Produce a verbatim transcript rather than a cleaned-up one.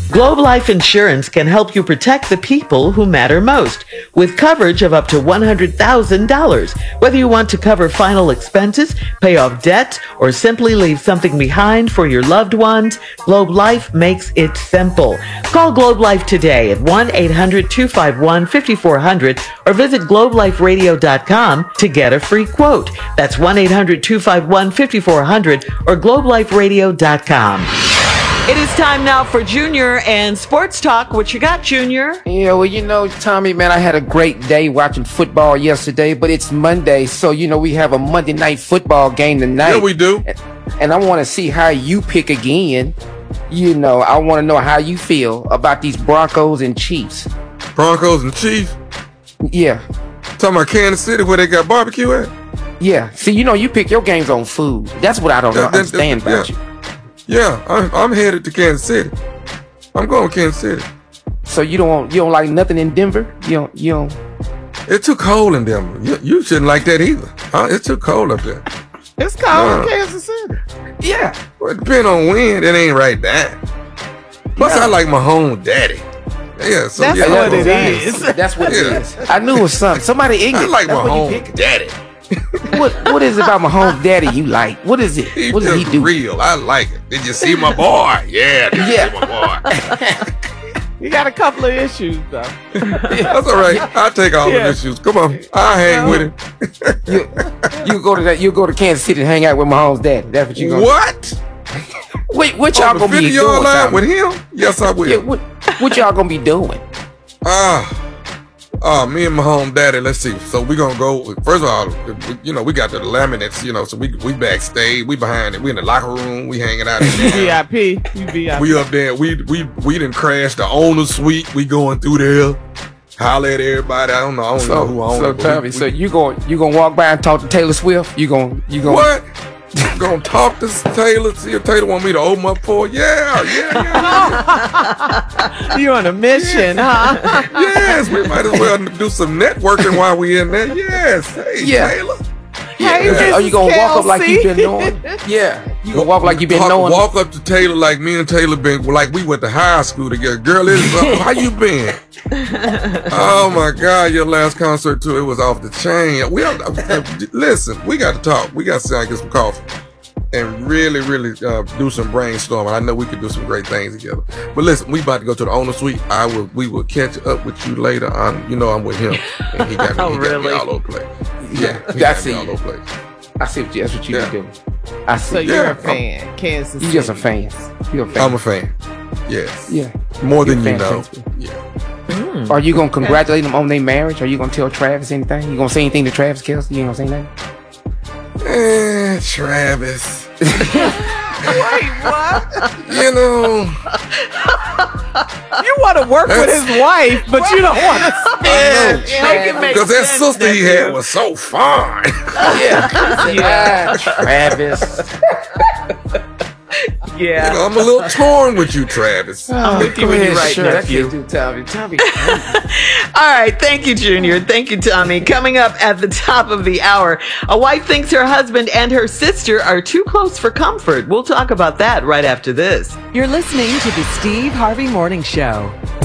Globe Life Insurance can help you protect the people who matter most with coverage of up to one hundred thousand dollars. Whether you want to cover final expenses, pay off debt, or simply leave something behind for your loved ones, Globe Life makes it simple. Call Globe Life today at one eight hundred two five one five four zero zero or visit globe life radio dot com to get a free quote. That's one eight hundred two five one five four zero zero or globe life radio dot com. It is time now for Junior and Sports Talk. What you got, Junior? Yeah, well, you know, Tommy, man, I had a great day watching football yesterday, but it's Monday, so, you know, we have a Monday night football game tonight. Yeah, we do. And, and I want to see how you pick again. You know, I want to know how you feel about these Broncos and Chiefs. Broncos and Chiefs? Yeah. Talking about Kansas City where they got barbecue at? Yeah. See, you know, you pick your games on food. That's what I don't That- that- understand that- about yeah. you. Yeah, I'm, I'm headed to Kansas City. I'm going to Kansas City. So you don't want, you don't like nothing in Denver? You don't, you don't. It's too cold in Denver. You, you shouldn't like that either. Huh? It's too cold up there. It's cold No. in Kansas City. Yeah. Well, depending on when, it ain't right there. Plus, I like my home daddy. Yeah, so That's yeah, what I'm it gonna- is. That's what Yeah. it is. I knew it was something. Somebody I ignorant. like That's my what you home pick. daddy. What What is it about my home daddy you like? What is it? He What does he just do? real. I like it. Did you see my boy? Yeah, did you Yeah. see my boy? You got a couple of issues, though. That's all right. I'll take all Yeah. the issues. Come on. I'll hang with him. You, you go to that. You go to Kansas City and hang out with Mahomes' daddy. That's what you gonna. What? Wait, what y'all On the gonna be fifty yard doing? line Tommy? with him? Yes, I will. Yeah, what What y'all gonna be doing? Ah, ah, me and my home daddy. Let's see. So we gonna go. First of all, you know, we got the laminates. You know, so we we backstage. We behind it. We in the locker room. We hanging out in V there. I P. You V I P. We up there. We we we didn't crash the owner suite. We going through there. Holler at everybody. I don't know. I don't know So, who owns so it. but Tommy, we- so you going you gonna walk by and talk to Taylor Swift? You gonna you gonna What? Gonna talk to Taylor? See if Taylor want me to open up for her? Yeah, yeah, yeah. You on a mission, huh? Yes, we might as well do some networking while we in there. Yes. Hey, Yeah. Taylor. Hey, Yeah. Are you gonna walk up like you've been Kelsey. knowing? Yeah, you gonna walk like you've been Walk- knowing. Walk up to Taylor like me and Taylor been like we went to high school together. Girl, it's, uh, how you been? Oh my God, your last concert too. It was off the chain. We have, uh, listen. We got to talk. We got to sit down and get some coffee and really, really uh, do some brainstorming. I know we could do some great things together. But listen, we about to go to the owner suite. I will. We will catch up with you later. On you know I'm with him, and he got me, Oh, he got me really? all over the place. Yeah, he That's got me it. all over the place. I see what you, that's what you Yeah. be doing. I see. So you're Yeah, a fan, Kansas You just a City. fan. You're a fan. I'm a fan. Yes. yeah. More You're than a you fan, know. Chancellor. Yeah. Are you gonna congratulate them on their marriage? Are you gonna tell Travis anything? You gonna say anything to Travis Kelce? You ain't gonna say nothing? Eh, Travis. Wait, what? You know, You want to work with That's- his wife, but you don't want to stand. Make it make because that sense, sister he nephew. had was so fine. Yeah. yeah. Travis. You Yeah. know, I'm a little torn with you, Travis. I'm with you Go when ahead, you're right, sure. That nephew. kid do Tommy. Tommy. All right. Thank you, Junior. Thank you, Tommy. Coming up at the top of the hour, a wife thinks her husband and her sister are too close for comfort. We'll talk about that right after this. You're listening to the Steve Harvey Morning Show.